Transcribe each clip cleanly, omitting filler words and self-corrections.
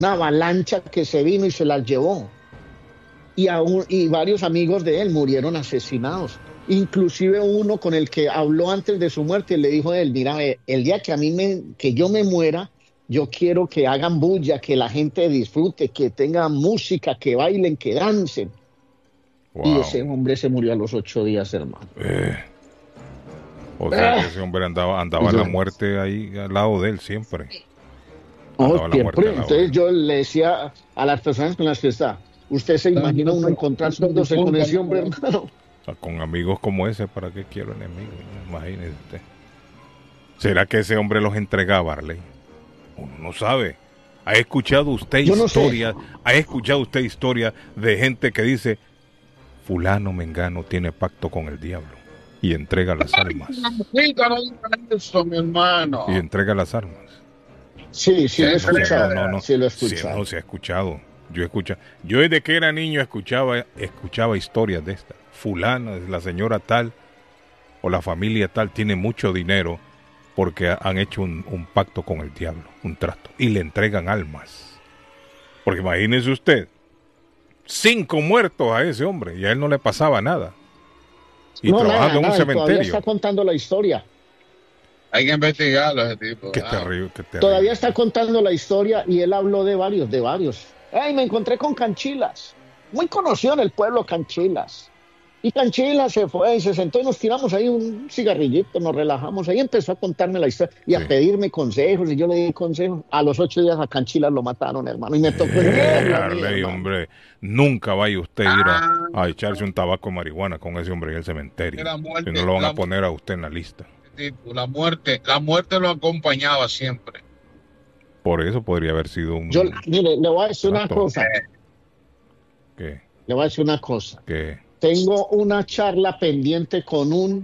una avalancha que se vino y se las llevó. Y varios amigos de él murieron asesinados. Inclusive uno con el que habló antes de su muerte le dijo a él, mira, el día que yo me muera, yo quiero que hagan bulla, que la gente disfrute, que tenga música, que bailen, que dancen. Y Wow. ese hombre se murió a los 8 días, hermano. O sea, que ese hombre andaba Y la yo, muerte ahí al lado de él siempre. no, Andaba la muerte siempre. al lado de Entonces él. yo le decía a las personas con las que está, ¿usted se imagina uno encontrándose con ese hombre, hermano? O sea, con amigos como ese, ¿para qué quiero enemigos? Imagínese usted. ¿Será que ese hombre los entregaba, Arley? Uno no sabe. ¿Ha escuchado usted Yo no sé. historias? ¿Ha escuchado usted historias de gente que dice, fulano mengano tiene pacto con el diablo y entrega las almas? Eso, mi hermano. Y entrega las armas. Sí, sí lo he escuchado. No. Sí lo he Sí, escuchado. no se ha escuchado. Yo desde que era niño escuchaba historias de estas. Fulana, la señora tal o la familia tal tiene mucho dinero porque han hecho un pacto con el diablo, un trato, y le entregan almas. Porque imagínese usted, 5 muertos a ese hombre y a él no le pasaba nada. Y No, trabajando en un nada, y todavía cementerio. está contando la historia. Hay que investigarlo ese tipo. Qué terrible, qué terrible. Todavía está contando la historia y él habló de varios. Ay, me encontré con Canchilas. Muy conocido en el pueblo Canchilas. Y Canchilas se fue y se sentó y nos tiramos ahí un cigarrillito, nos relajamos. Ahí empezó a contarme la historia y a pedirme consejos y yo le di consejos. A los 8 días a Canchilas lo mataron, hermano. Y me tocó Arley, hombre, nunca vaya usted a ir a echarse un tabaco de marihuana con ese hombre en el cementerio. Si no lo van a poner a usted en la lista. La muerte lo acompañaba siempre. Por eso podría haber sido un... Mire, le voy a decir una trato. cosa. ¿Qué? Le voy a decir una cosa. ¿Qué? Tengo una charla pendiente con un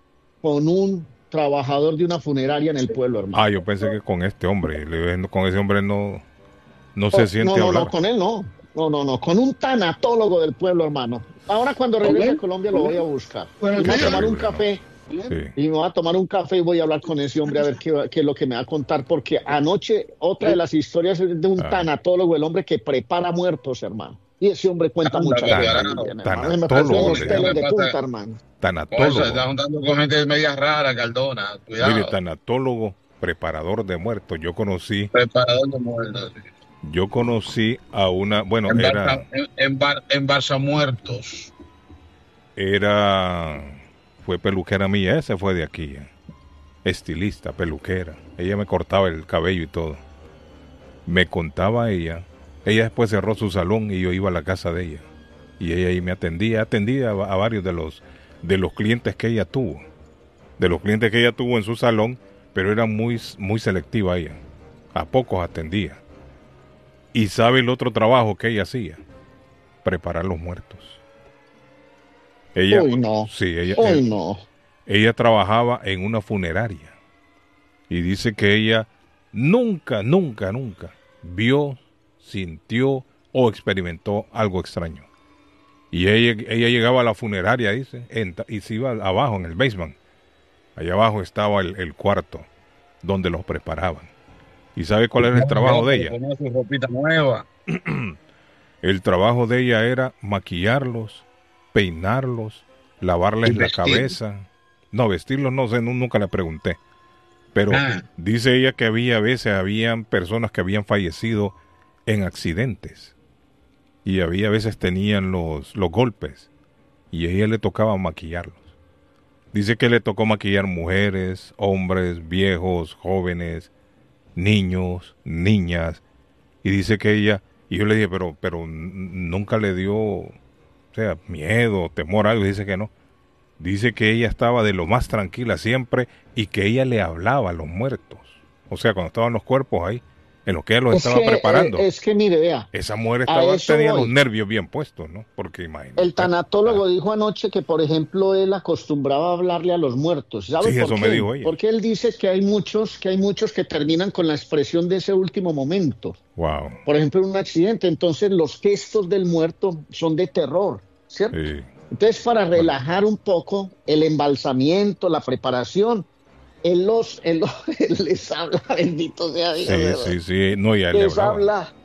trabajador de una funeraria en el pueblo, hermano. Yo pensé que con este hombre. Con ese hombre no se siente hablar. No, con él no. No, con un tanatólogo del pueblo, hermano. Ahora cuando regrese a Colombia lo voy a buscar. Y me voy a tomar un café. Sí. Y me voy a tomar un café y voy a hablar con ese hombre a ver qué es lo que me va a contar. Porque anoche otra de las historias es de un tanatólogo, el hombre que prepara muertos, hermano. Y ese hombre cuenta muchas cosas. Tanatólogo. De punta, hermano. Tanatólogo. Está juntando con gente media rara, Cardona. Cuidado. Mire, tanatólogo, preparador de muertos. Preparador de muertos. Yo conocí a una, bueno, en Barça Muertos. Fue peluquera mía, esa fue de aquí, estilista, peluquera. Ella me cortaba el cabello y todo. Me contaba ella después cerró su salón y yo iba a la casa de ella. Y ella ahí me atendía a varios de los clientes que ella tuvo. De los clientes que ella tuvo en su salón, pero era muy, muy selectiva ella. A pocos atendía. Y sabe el otro trabajo que ella hacía, preparar los muertos. Ella, Uy, no. Sí, No. Ella trabajaba en una funeraria y dice que ella nunca vio, sintió o experimentó algo extraño. Y ella llegaba a la funeraria, dice, y se iba abajo en el basement. Allá abajo estaba el cuarto donde los preparaban. ¿Y sabe cuál era el trabajo de ella? Ponía su ropita nueva. El trabajo de ella era maquillarlos, peinarlos, lavarles la cabeza. No, vestirlos no sé, nunca le pregunté. Pero dice ella que habían personas que habían fallecido en accidentes. Y a veces tenían los golpes. Y a ella le tocaba maquillarlos. Dice que le tocó maquillar mujeres, hombres, viejos, jóvenes, niños, niñas. Y dice que ella... Y yo le dije, pero nunca le dio... O sea, miedo, temor, algo. Dice que no. Dice que ella estaba de lo más tranquila siempre y que ella le hablaba a los muertos. O sea, cuando estaban los cuerpos ahí, en lo que ella los estaba preparando. Es que mire, vea. Esa mujer tenía los nervios bien puestos, ¿no? Porque imagínate. El tanatólogo dijo anoche que, por ejemplo, él acostumbraba a hablarle a los muertos. ¿Sabe sí, por eso qué? Me dijo ella. Porque él dice que hay muchos que terminan con la expresión de ese último momento. Wow. Por ejemplo, en un accidente. Entonces, los gestos del muerto son de terror, ¿cierto? Sí. Entonces, para relajar un poco el embalsamiento, la preparación, él les habla, bendito sea Dios. Sí. No, ya les habla